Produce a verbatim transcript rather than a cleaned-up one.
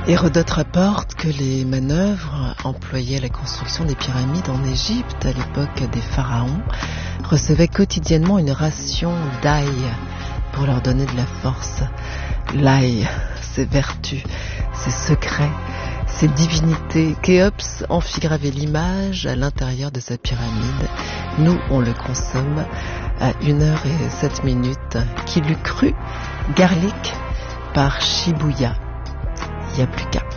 Hérodote rapporte que les manœuvres employées à la construction des pyramides en Égypte, à l'époque des pharaons, recevaient quotidiennement une ration d'ail pour leur donner de la force. L'ail, ses vertus, ses secrets, ses divinités. Khéops en fit graver l'image à l'intérieur de sa pyramide. Nous, on le consomme à une heure et sept minutes. Qui l'eût cru? Garlic par Shibuya. Il n'y a plus qu'à.